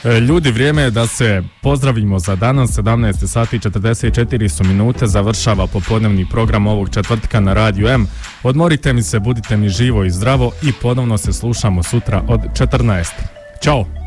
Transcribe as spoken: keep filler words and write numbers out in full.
Ljudi, vrijeme je da se pozdravimo za danas. Sedamnaest sati i četrdeset četiri su minute, završava popodnevni program ovog četvrtka na Radiju M. Odmorite mi se, budite mi živo i zdravo i ponovno se slušamo sutra od četrnaest. Ćao!